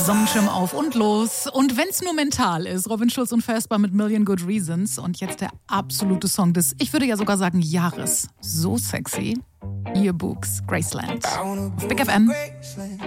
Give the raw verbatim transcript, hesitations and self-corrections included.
Sonnenschirm auf und los. Und wenn's nur mental ist, Robin Schulz und Vesper mit Million Good Reasons. Und jetzt der absolute Song des, ich würde ja sogar sagen, Jahres. So sexy. Yearbooks, Graceland. Big F M.